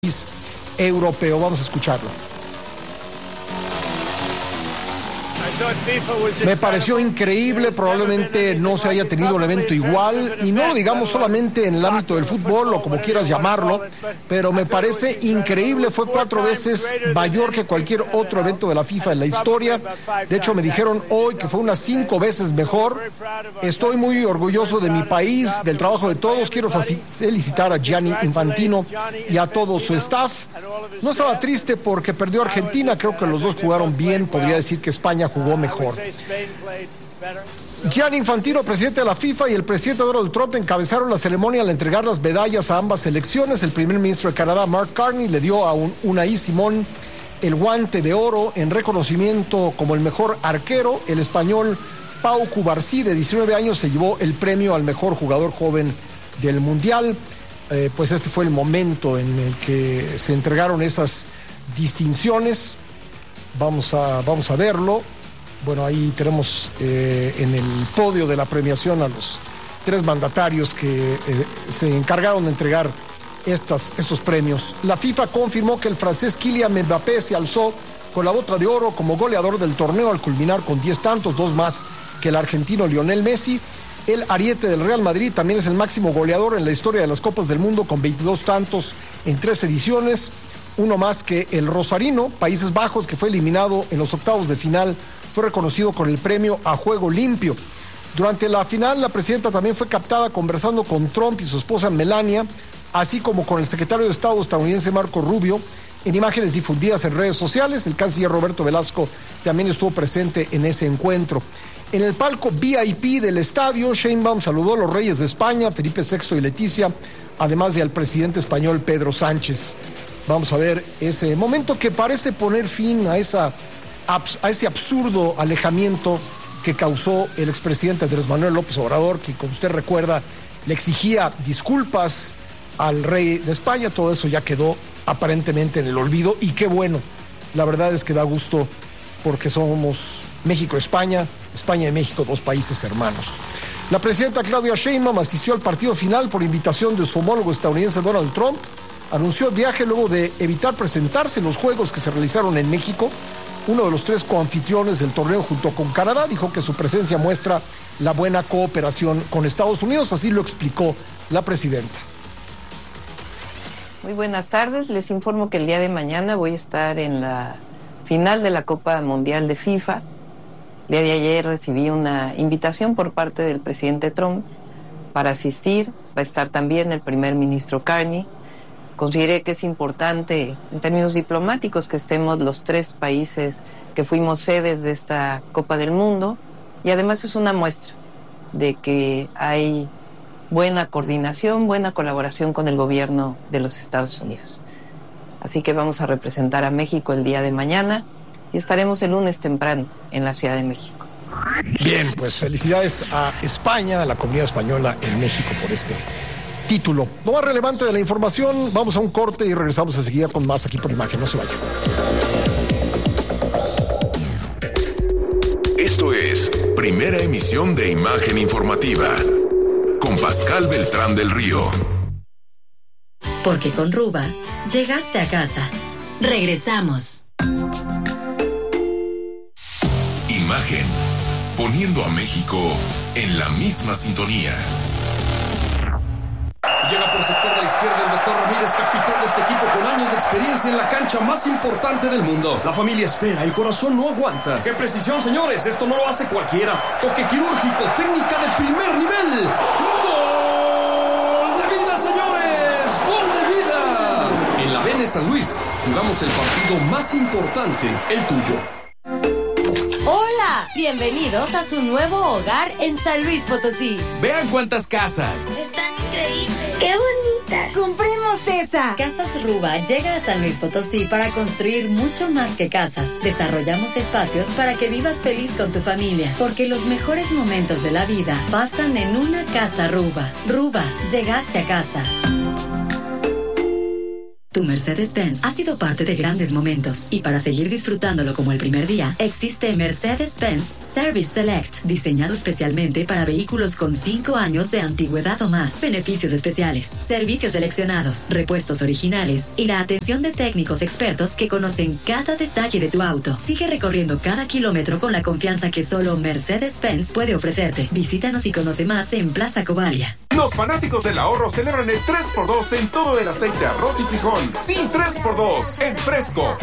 europeo. Vamos a escucharlo. Me pareció increíble, probablemente no se haya tenido un evento igual, y no lo digamos solamente en el ámbito del fútbol o como quieras llamarlo, pero me parece increíble, fue 4 veces mayor que cualquier otro evento de la FIFA en la historia. De hecho, me dijeron hoy que fue unas 5 veces mejor. Estoy muy orgulloso de mi país, del trabajo de todos. Quiero felicitar a Gianni Infantino y a todo su staff. No estaba triste porque perdió Argentina, creo que los dos jugaron bien, podría decir que España jugó mejor. Gianni Infantino, presidente de la FIFA, y el presidente Donald Trump encabezaron la ceremonia al entregar las medallas a ambas selecciones. El primer ministro de Canadá, Mark Carney, le dio a Unai Simón el guante de oro en reconocimiento como el mejor arquero. El español Pau Cubarsí, de 19 años, se llevó el premio al mejor jugador joven del Mundial. Pues este fue el momento en el que se entregaron esas distinciones. Vamos a verlo. Bueno, ahí tenemos en el podio de la premiación a los 3 mandatarios que se encargaron de entregar estos premios. La FIFA confirmó que el francés Kylian Mbappé se alzó con la bota de oro como goleador del torneo al culminar con 10 tantos, 2 más que el argentino Lionel Messi. El ariete del Real Madrid también es el máximo goleador en la historia de las Copas del Mundo con 22 tantos en 3 ediciones, 1 más que el rosarino. Países Bajos, que fue eliminado en los octavos de final, fue reconocido con el premio a juego limpio. Durante la final, la presidenta también fue captada conversando con Trump y su esposa Melania, así como con el secretario de Estado estadounidense Marco Rubio. En imágenes difundidas en redes sociales, el canciller Roberto Velasco también estuvo presente en ese encuentro. En el palco VIP del estadio, Sheinbaum saludó a los reyes de España, Felipe VI y Leticia, además de al presidente español Pedro Sánchez. Vamos a ver ese momento que parece poner fin a ese absurdo alejamiento que causó el expresidente Andrés Manuel López Obrador, que, como usted recuerda, le exigía disculpas al rey de España. Todo eso ya quedó aparentemente en el olvido, y qué bueno. La verdad es que da gusto, porque somos México, España y México, 2 países hermanos. La presidenta Claudia Sheinbaum asistió al partido final por invitación de su homólogo estadounidense Donald Trump. Anunció el viaje luego de evitar presentarse en los juegos que se realizaron en México. Uno de los 3 coanfitriones del torneo junto con Canadá dijo que su presencia muestra la buena cooperación con Estados Unidos, así lo explicó la presidenta. Muy buenas tardes, les informo que el día de mañana voy a estar en la final de la Copa Mundial de FIFA. El día de ayer recibí una invitación por parte del presidente Trump para asistir. Va a estar también el primer ministro Carney. Consideré que es importante en términos diplomáticos que estemos los 3 países que fuimos sedes de esta Copa del Mundo, y además es una muestra de que hay buena coordinación, buena colaboración con el gobierno de los Estados Unidos. Así que vamos a representar a México el día de mañana y estaremos el lunes temprano en la Ciudad de México. Bien, pues felicidades a España, a la comunidad española en México por este título. Lo más relevante de la información, vamos a un corte y regresamos enseguida con más aquí por Imagen. No se vayan. Esto es Primera Emisión de Imagen Informativa con Pascal Beltrán del Río. Porque con Ruba llegaste a casa. Regresamos. Imagen, poniendo a México en la misma sintonía. Llega por sector de la izquierda el doctor Ramírez, capitán de este equipo con años de experiencia en la cancha más importante del mundo. La familia espera, el corazón no aguanta. ¡Qué precisión, señores! Esto no lo hace cualquiera. Toque quirúrgico, técnica de primer nivel. ¡Gol de vida, señores! ¡Gol de vida! En la BN San Luis jugamos el partido más importante, el tuyo. Bienvenidos a su nuevo hogar en San Luis Potosí. Vean cuántas casas. Están increíbles. ¡Qué bonitas! ¡Compremos esa! Casas Ruba llega a San Luis Potosí para construir mucho más que casas. Desarrollamos espacios para que vivas feliz con tu familia, porque los mejores momentos de la vida pasan en una casa Ruba. Ruba, llegaste a casa. Tu Mercedes-Benz ha sido parte de grandes momentos y para seguir disfrutándolo como el primer día, existe Mercedes-Benz Service Select, diseñado especialmente para vehículos con 5 años de antigüedad o más. Beneficios especiales, servicios seleccionados, repuestos originales y la atención de técnicos expertos que conocen cada detalle de tu auto. Sigue recorriendo cada kilómetro con la confianza que solo Mercedes-Benz puede ofrecerte. Visítanos y conoce más en Plaza Cobalia. Los fanáticos del ahorro celebran el 3x2 en todo el aceite, arroz y frijol. Sí, 3x2 en Fresco.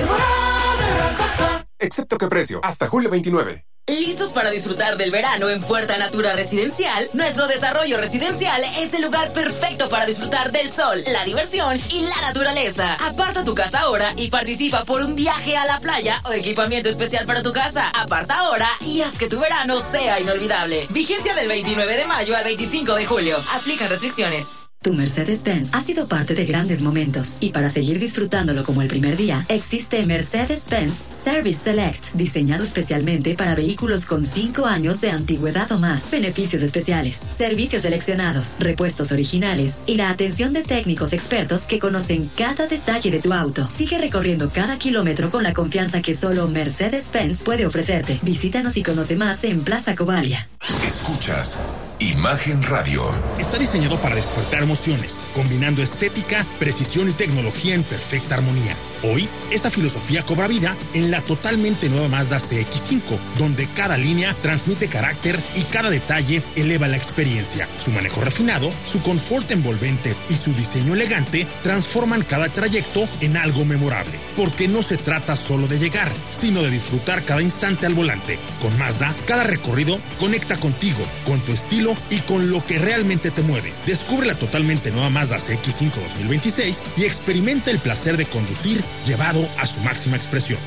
Excepto que precio, hasta julio 29. ¿Listos para disfrutar del verano en Puerta Natura Residencial? Nuestro desarrollo residencial es el lugar perfecto para disfrutar del sol, la diversión y la naturaleza. Aparta tu casa ahora y participa por un viaje a la playa o equipamiento especial para tu casa. Aparta ahora y haz que tu verano sea inolvidable. Vigencia del 29 de mayo al 25 de julio. Aplican restricciones. Tu Mercedes-Benz ha sido parte de grandes momentos y para seguir disfrutándolo como el primer día, existe Mercedes-Benz Service Select, diseñado especialmente para vehículos con 5 años de antigüedad o más. Beneficios especiales, servicios seleccionados, repuestos originales y la atención de técnicos expertos que conocen cada detalle de tu auto. Sigue recorriendo cada kilómetro con la confianza que solo Mercedes-Benz puede ofrecerte. Visítanos y conoce más en Plaza Cobalia. Escuchas Imagen Radio. Está diseñado para despertar emociones, combinando estética, precisión y tecnología en perfecta armonía. Hoy, esta filosofía cobra vida en la totalmente nueva Mazda CX-5, donde cada línea transmite carácter y cada detalle eleva la experiencia. Su manejo refinado, su confort envolvente y su diseño elegante transforman cada trayecto en algo memorable. Porque no se trata solo de llegar, sino de disfrutar cada instante al volante. Con Mazda, cada recorrido conecta contigo, con tu estilo y con lo que realmente te mueve. Descubre la totalmente nueva Mazda CX-5 2026 y experimenta el placer de conducir llevado a su máxima expresión.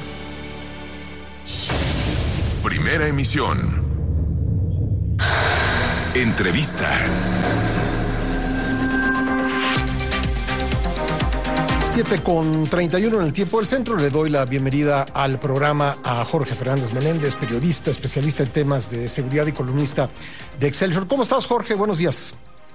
Primera emisión. Entrevista. 7:31 en el tiempo del centro. Le doy la bienvenida al programa a Jorge Fernández Menéndez, periodista, especialista en temas de seguridad y columnista de Excelsior. ¿Cómo estás, Jorge? Buenos días.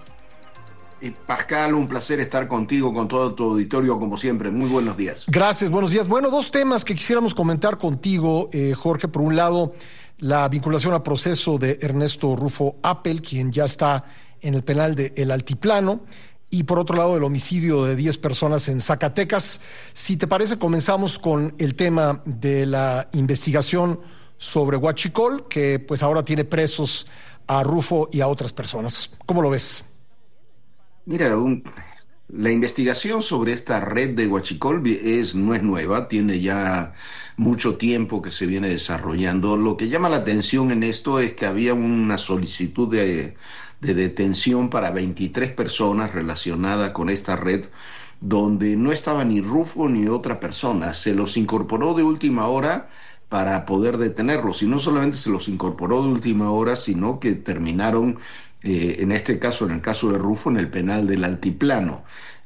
Pascal, un placer estar contigo, con todo tu auditorio, como siempre. Muy buenos días. Gracias, buenos días. Bueno, dos temas que quisiéramos comentar contigo, Jorge. Por un lado, la vinculación a proceso de Ernesto Rufo Appel, quien ya está en el penal de El Altiplano. Y por otro lado, el homicidio de 10 personas en Zacatecas. Si te parece, comenzamos con el tema de la investigación sobre Huachicol, que pues ahora tiene presos a Rufo y a otras personas. ¿Cómo lo ves? Mira, la investigación sobre esta red de Huachicol no es nueva, tiene ya mucho tiempo que se viene desarrollando. Lo que llama la atención en esto es que había una solicitud de detención para 23 personas relacionadas con esta red, donde no estaba ni Rufo ni otra persona. Se los incorporó de última hora para poder detenerlos, y no solamente se los incorporó de última hora, sino que terminaron, en este caso, en el caso de Rufo, en el penal del Altiplano.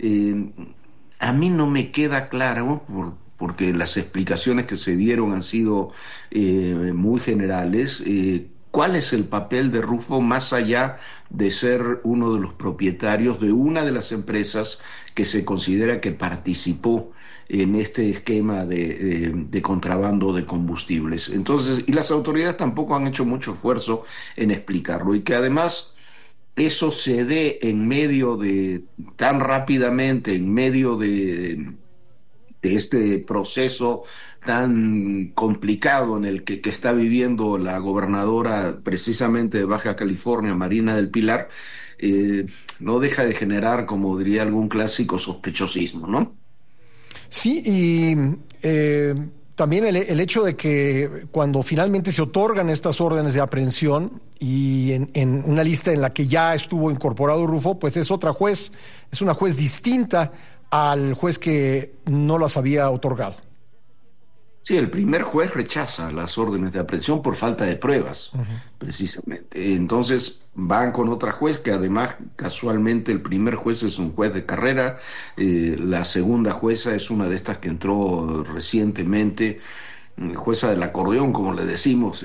A mí no me queda claro, porque las explicaciones que se dieron han sido muy generales, ¿cuál es el papel de Rufo más allá de ser uno de los propietarios de una de las empresas que se considera que participó en este esquema de contrabando de combustibles? Entonces, y las autoridades tampoco han hecho mucho esfuerzo en explicarlo, y que además eso se dé en medio tan rápidamente, en medio de este proceso tan complicado en el que está viviendo la gobernadora precisamente de Baja California, Marina del Pilar, no deja de generar, como diría algún clásico, sospechosismo, ¿no? Sí, y también el hecho de que cuando finalmente se otorgan estas órdenes de aprehensión y en una lista en la que ya estuvo incorporado Rufo, pues es otra juez, es una juez distinta al juez que no las había otorgado. Sí, el primer juez rechaza las órdenes de aprehensión por falta de pruebas, precisamente. Entonces van con otra juez, que además casualmente el primer juez es un juez de carrera, la segunda jueza es una de estas que entró recientemente, jueza del acordeón, como le decimos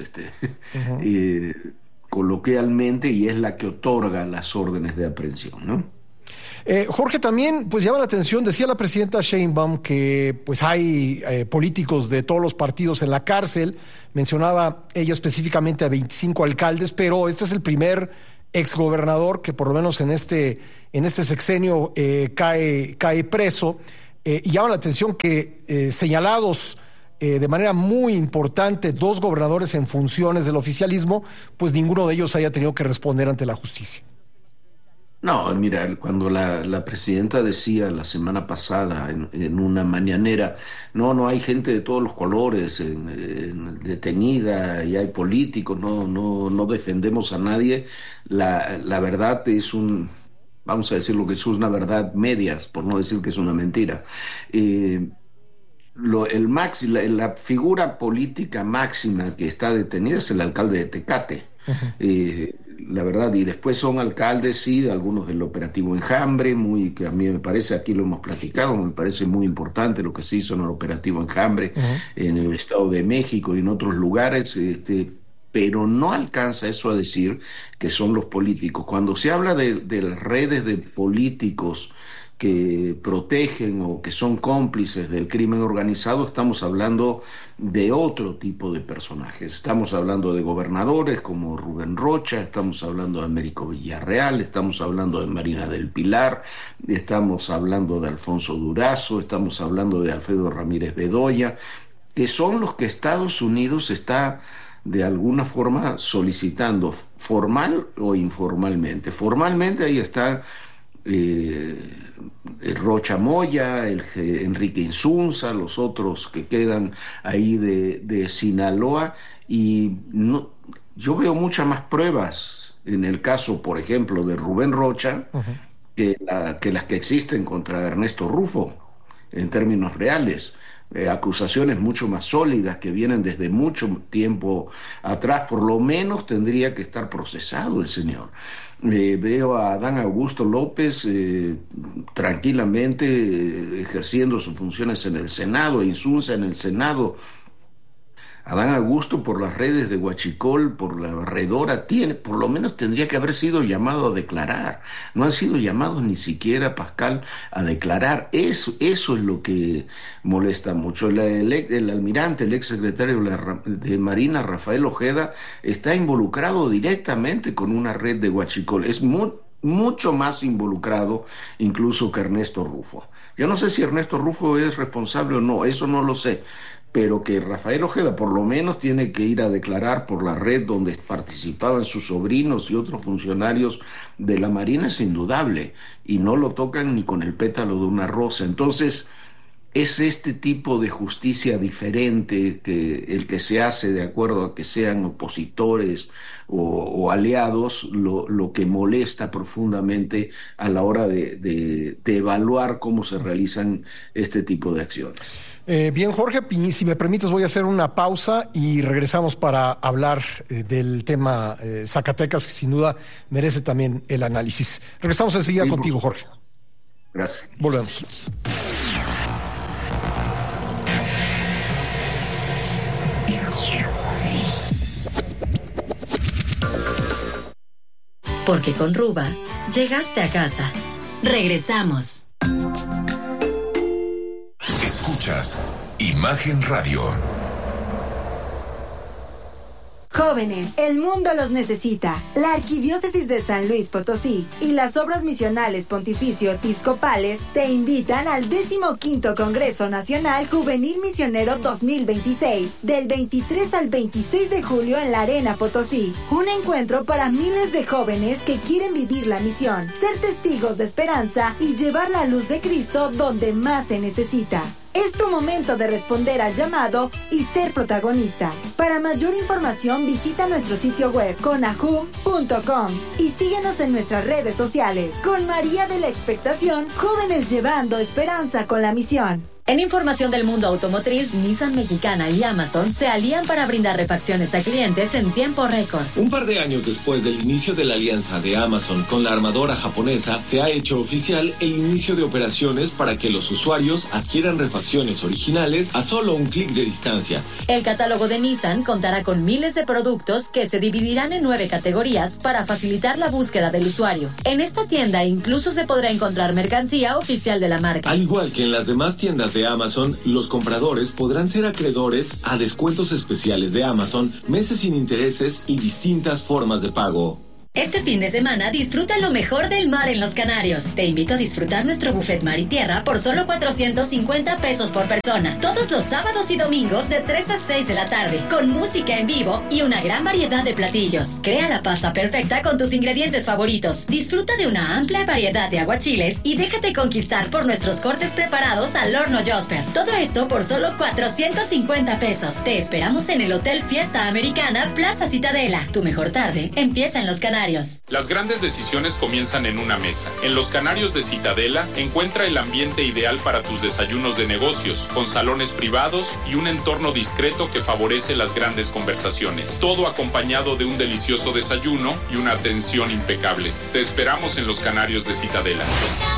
coloquialmente, y es la que otorga las órdenes de aprehensión, ¿no? Jorge, también pues llama la atención, decía la presidenta Sheinbaum que pues hay políticos de todos los partidos en la cárcel, mencionaba ella específicamente a 25 alcaldes, pero este es el primer exgobernador que por lo menos en este sexenio cae preso, y llama la atención que señalados de manera muy importante 2 gobernadores en funciones del oficialismo, pues ninguno de ellos haya tenido que responder ante la justicia. No, mira, cuando la presidenta decía la semana pasada en una mañanera, no hay gente de todos los colores detenida y hay políticos, no defendemos a nadie, la verdad es vamos a decir lo que es una verdad medias, por no decir que es una mentira. La figura política máxima que está detenida es el alcalde de Tecate. La verdad, y después son alcaldes, sí, algunos del operativo Enjambre, que a mí me parece, aquí lo hemos platicado, me parece muy importante lo que se hizo en el operativo Enjambre, en el Estado de México y en otros lugares, pero no alcanza eso a decir que son los políticos. Cuando se habla de las redes de políticos que protegen o que son cómplices del crimen organizado, estamos hablando de otro tipo de personajes. Estamos hablando de gobernadores como Rubén Rocha, estamos hablando de Américo Villarreal, estamos hablando de Marina del Pilar, estamos hablando de Alfonso Durazo, estamos hablando de Alfredo Ramírez Bedoya, que son los que Estados Unidos está de alguna forma solicitando, formal o informalmente. Formalmente ahí está Rocha Moya, Enrique Insunza, los otros que quedan ahí de Sinaloa, y yo veo muchas más pruebas en el caso, por ejemplo, de Rubén Rocha, que las que existen contra Ernesto Rufo, en términos reales. Acusaciones mucho más sólidas que vienen desde mucho tiempo atrás. Por lo menos tendría que estar procesado el señor. Veo a Adán Augusto López tranquilamente ejerciendo sus funciones en el Senado, Insunza en el Senado. Adán Augusto, por las redes de Huachicol, por la barredora, por lo menos tendría que haber sido llamado a declarar. No han sido llamados ni siquiera, Pascal, a declarar. Eso es lo que molesta mucho. El almirante, el exsecretario de Marina, Rafael Ojeda, está involucrado directamente con una red de Huachicol. Es mucho más involucrado incluso que Ernesto Rufo. Yo no sé si Ernesto Rufo es responsable o no, eso no lo sé, pero que Rafael Ojeda por lo menos tiene que ir a declarar por la red donde participaban sus sobrinos y otros funcionarios de la Marina es indudable, y no lo tocan ni con el pétalo de una rosa. Entonces, es este tipo de justicia diferente el que se hace de acuerdo a que sean opositores o aliados, lo que molesta profundamente a la hora de evaluar cómo se realizan este tipo de acciones. Bien, Jorge, si me permites voy a hacer una pausa y regresamos para hablar del tema Zacatecas, que sin duda merece también el análisis. Regresamos enseguida contigo, Jorge. Gracias. Volvemos. Porque con Ruba llegaste a casa. Regresamos. Escuchas Imagen Radio. Jóvenes, el mundo los necesita. La Arquidiócesis de San Luis Potosí y las Obras Misionales Pontificio Episcopales te invitan al 15º Congreso Nacional Juvenil Misionero 2026, del 23 al 26 de julio en la Arena Potosí. Un encuentro para miles de jóvenes que quieren vivir la misión, ser testigos de esperanza y llevar la luz de Cristo donde más se necesita. Es tu momento de responder al llamado y ser protagonista. Para mayor información visita nuestro sitio web conajum.com y síguenos en nuestras redes sociales. Con María de la Expectación, jóvenes llevando esperanza con la misión. En información del mundo automotriz, Nissan Mexicana y Amazon se alían para brindar refacciones a clientes en tiempo récord. Un par de años después del inicio de la alianza de Amazon con la armadora japonesa, se ha hecho oficial el inicio de operaciones para que los usuarios adquieran refacciones originales a solo un clic de distancia. El catálogo de Nissan contará con miles de productos que se dividirán en 9 categorías para facilitar la búsqueda del usuario. En esta tienda incluso se podrá encontrar mercancía oficial de la marca. Al igual que en las demás tiendas de Amazon, los compradores podrán ser acreedores a descuentos especiales de Amazon, meses sin intereses y distintas formas de pago. Este fin de semana disfruta lo mejor del mar en Los Canarios. Te invito a disfrutar nuestro buffet mar y tierra por solo 450 pesos por persona. Todos los sábados y domingos de 3 a 6 de la tarde, con música en vivo y una gran variedad de platillos. Crea la pasta perfecta con tus ingredientes favoritos. Disfruta de una amplia variedad de aguachiles y déjate conquistar por nuestros cortes preparados al horno Josper. Todo esto por solo 450 pesos. Te esperamos en el Hotel Fiesta Americana Plaza Citadela. Tu mejor tarde empieza en Los Canarios. Las grandes decisiones comienzan en una mesa. En Los Canarios de Citadela encuentra el ambiente ideal para tus desayunos de negocios, con salones privados y un entorno discreto que favorece las grandes conversaciones. Todo acompañado de un delicioso desayuno y una atención impecable. Te esperamos en Los Canarios de Citadela.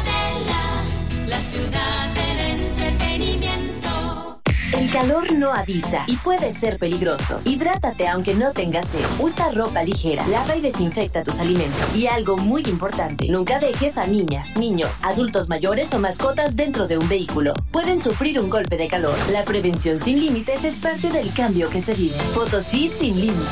Citadela, la ciudad del entretenimiento. El calor no avisa y puede ser peligroso. Hidrátate aunque no tengas sed. Usa ropa ligera, lava y desinfecta tus alimentos. Y algo muy importante, nunca dejes a niñas, niños, adultos mayores o mascotas dentro de un vehículo. Pueden sufrir un golpe de calor. La prevención sin límites es parte del cambio que se vive. Potosí sin límites.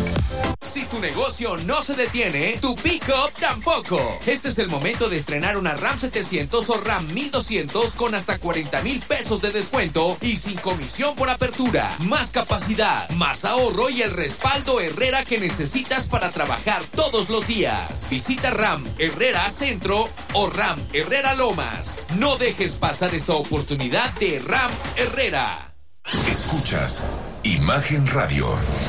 Si tu negocio no se detiene, tu pick-up tampoco. Este es el momento de estrenar una RAM 700 o RAM 1200 con hasta 40,000 pesos de descuento y sin comisión por apertura. Más capacidad, más ahorro y el respaldo Herrera que necesitas para trabajar todos los días. Visita RAM Herrera Centro o RAM Herrera Lomas. No dejes pasar esta oportunidad de RAM Herrera. Escuchas Imagen Radio.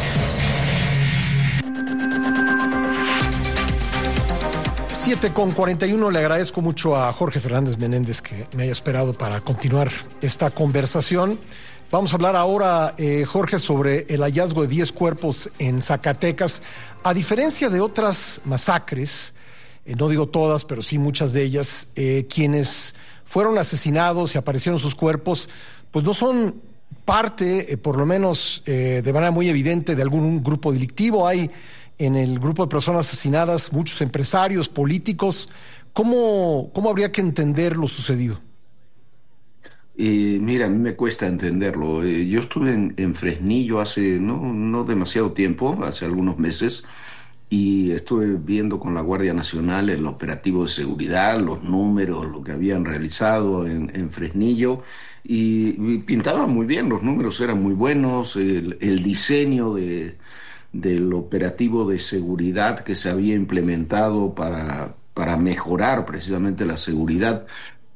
7:41, le agradezco mucho a Jorge Fernández Menéndez que me haya esperado para continuar esta conversación. Vamos a hablar ahora, Jorge, sobre el hallazgo de 10 cuerpos en Zacatecas. A diferencia de otras masacres, no digo todas, pero sí muchas de ellas, quienes fueron asesinados y aparecieron sus cuerpos, pues no son parte, por lo menos de manera muy evidente, de algún grupo delictivo. Hay en el grupo de personas asesinadas muchos empresarios, políticos. ¿Cómo habría que entender lo sucedido? Mira, a mí me cuesta entenderlo. Yo estuve en Fresnillo hace no demasiado tiempo, hace algunos meses, y estuve viendo con la Guardia Nacional el operativo de seguridad, los números, lo que habían realizado en Fresnillo, y pintaban muy bien, los números eran muy buenos, el diseño del operativo de seguridad que se había implementado para mejorar precisamente la seguridad,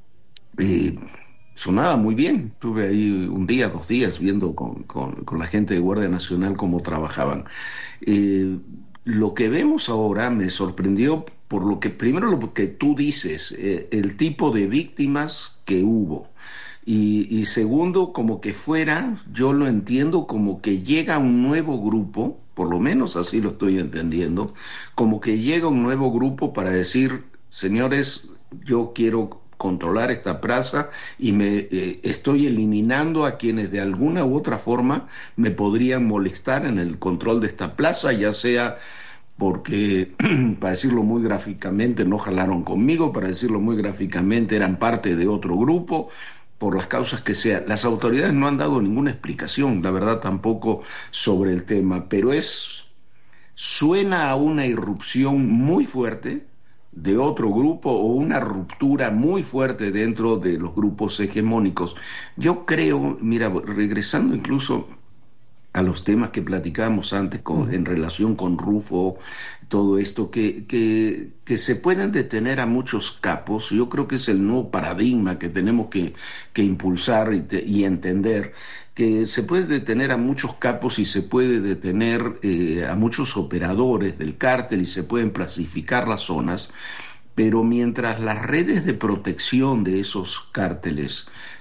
sonaba muy bien. Estuve ahí un día, 2 días viendo con la gente de Guardia Nacional cómo trabajaban. Lo que vemos ahora me sorprendió por lo que tú dices, el tipo de víctimas que hubo. Y segundo, como que fuera, yo lo entiendo como que llega un nuevo grupo, por lo menos así lo estoy entendiendo, como que llega un nuevo grupo para decir, señores, yo quiero controlar esta plaza y estoy eliminando a quienes de alguna u otra forma me podrían molestar en el control de esta plaza, ya sea porque, para decirlo muy gráficamente, no jalaron conmigo, para decirlo muy gráficamente, eran parte de otro grupo, por las causas que sean. Las autoridades no han dado ninguna explicación, la verdad, tampoco sobre el tema, pero suena a una irrupción muy fuerte de otro grupo o una ruptura muy fuerte dentro de los grupos hegemónicos. Yo creo, mira, regresando incluso a los temas que platicábamos antes en relación con Rufo, todo esto, que se pueden detener a muchos capos. Yo creo que es el nuevo paradigma que tenemos que impulsar y entender, que se puede detener a muchos capos y se puede detener a muchos operadores del cártel y se pueden pacificar las zonas, pero mientras las redes de protección de esos cárteles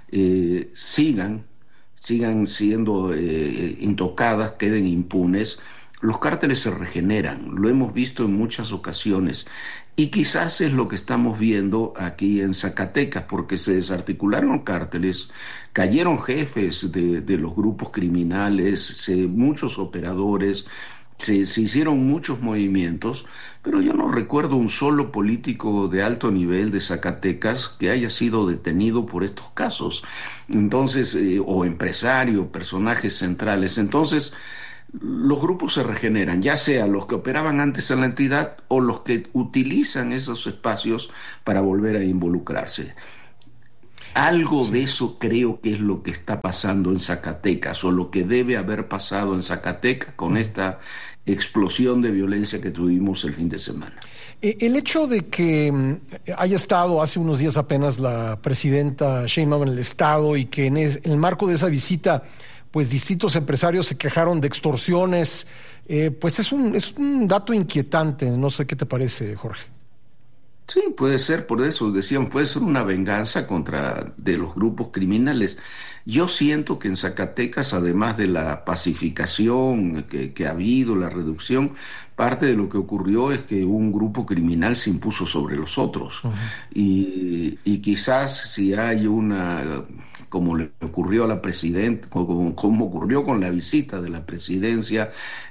sigan siendo intocadas, queden impunes, los cárteles se regeneran. Lo hemos visto en muchas ocasiones. Y quizás es lo que estamos viendo aquí en Zacatecas, porque se desarticularon cárteles, cayeron jefes de los grupos criminales, muchos operadores, se hicieron muchos movimientos, pero yo no recuerdo un solo político de alto nivel de Zacatecas que haya sido detenido por estos casos. Entonces, o empresario, personajes centrales. Entonces, los grupos se regeneran, ya sea los que operaban antes en la entidad o los que utilizan esos espacios para volver a involucrarse. Algo de eso creo que es lo que está pasando en Zacatecas, o lo que debe haber pasado en Zacatecas con esta explosión de violencia que tuvimos el fin de semana. El hecho de que haya estado hace unos días apenas la presidenta Sheinbaum en el estado y que en el marco de esa visita pues distintos empresarios se quejaron de extorsiones, pues es un dato inquietante. No sé qué te parece, Jorge. Sí, puede ser, por eso decían, puede ser una venganza de los grupos criminales. Yo siento que en Zacatecas, además de la pacificación que ha habido, la reducción, parte de lo que ocurrió es que un grupo criminal se impuso sobre los otros. Uh-huh. Y quizás si hay como le ocurrió a la presidenta, como ocurrió con la visita de la presidencia,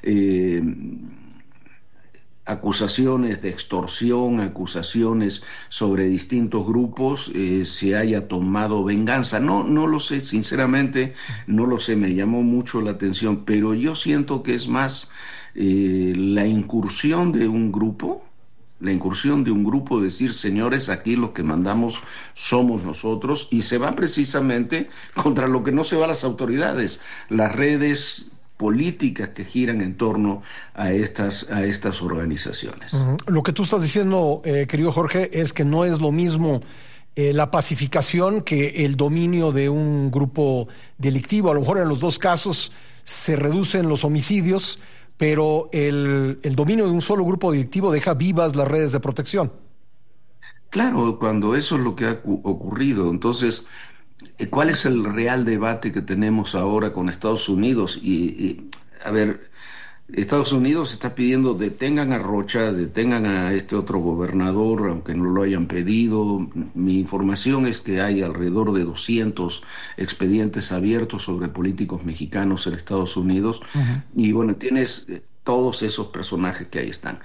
acusaciones de extorsión, acusaciones sobre distintos grupos, se haya tomado venganza. No lo sé, sinceramente no lo sé, me llamó mucho la atención, pero yo siento que es más la incursión de un grupo, decir, señores, aquí los que mandamos somos nosotros, y se va precisamente contra lo que no se va las autoridades, las redes políticas que giran en torno a estas organizaciones. Uh-huh. Lo que tú estás diciendo, querido Jorge, es que no es lo mismo la pacificación que el dominio de un grupo delictivo. A lo mejor en los dos casos se reducen los homicidios, pero el dominio de un solo grupo delictivo deja vivas las redes de protección. Claro, cuando eso es lo que ha ocurrido. Entonces, ¿cuál es el real debate que tenemos ahora con Estados Unidos? A ver, Estados Unidos está pidiendo detengan a Rocha, detengan a este otro gobernador, aunque no lo hayan pedido. Mi información es que hay alrededor de 200 expedientes abiertos sobre políticos mexicanos en Estados Unidos. Uh-huh. Y bueno, tienes todos esos personajes que ahí están.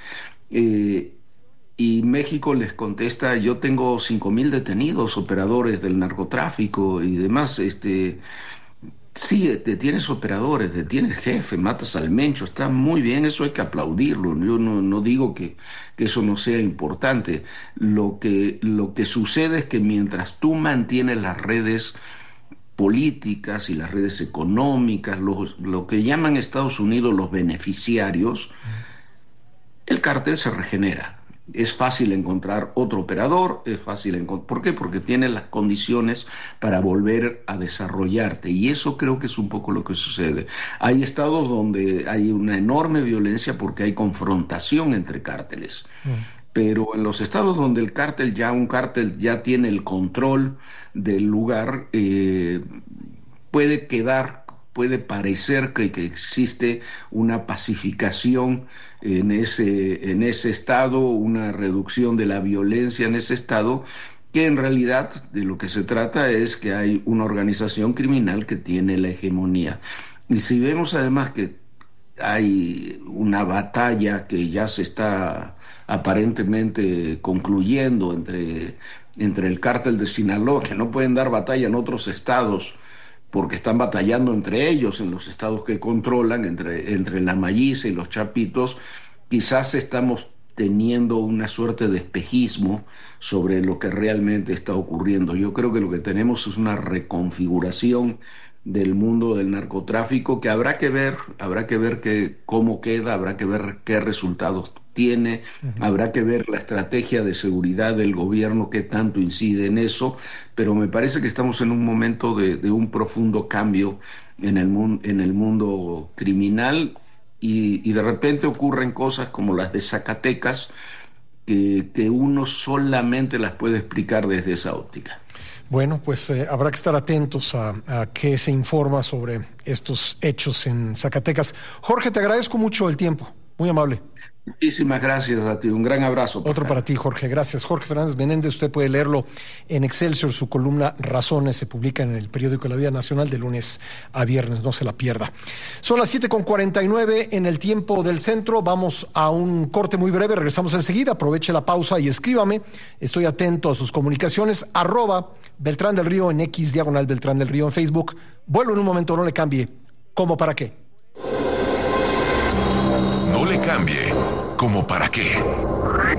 Y México les contesta, yo tengo 5,000 detenidos, operadores del narcotráfico y demás. Sí, detienes operadores, detienes jefe, matas al mencho, está muy bien, eso hay que aplaudirlo. Yo no digo que eso no sea importante. Lo que sucede es que mientras tú mantienes las redes políticas y las redes económicas, lo que llaman Estados Unidos los beneficiarios, el cártel se regenera. Es fácil encontrar otro operador, ¿por qué? Porque tienes las condiciones para volver a desarrollarte, y eso creo que es un poco lo que sucede. Hay estados donde hay una enorme violencia porque hay confrontación entre cárteles, pero en los estados donde un cártel ya tiene el control del lugar, puede parecer que existe una pacificación en ese estado, una reducción de la violencia en ese estado, que en realidad de lo que se trata es que hay una organización criminal que tiene la hegemonía. Y si vemos además que hay una batalla que ya se está aparentemente concluyendo entre el cártel de Sinaloa, que no pueden dar batalla en otros estados porque están batallando entre ellos en los estados que controlan, entre la Malliza y los Chapitos, quizás estamos teniendo una suerte de espejismo sobre lo que realmente está ocurriendo. Yo creo que lo que tenemos es una reconfiguración del mundo del narcotráfico que habrá que ver cómo queda, habrá que ver qué resultados tiene, habrá que ver la estrategia de seguridad del gobierno que tanto incide en eso, pero me parece que estamos en un momento de un profundo cambio en el mundo criminal, y de repente ocurren cosas como las de Zacatecas que uno solamente las puede explicar desde esa óptica. Bueno, pues habrá que estar atentos a qué se informa sobre estos hechos en Zacatecas. Jorge, te agradezco mucho el tiempo. Muy amable. Muchísimas gracias a ti. Un gran abrazo. Otro para ti, Jorge. Gracias. Jorge Fernández Menéndez, usted puede leerlo en Excelsior. Su columna Razones se publica en el periódico La Vida Nacional de lunes a viernes. No se la pierda. Son las 7:49 en el tiempo del centro. Vamos a un corte muy breve. Regresamos enseguida. Aproveche la pausa y escríbame. Estoy atento a sus comunicaciones. @Beltrán del Río en X, / Beltrán del Río en Facebook. Vuelvo en un momento. No le cambie. ¿Cómo para qué? No le cambie. ¿Cómo para qué?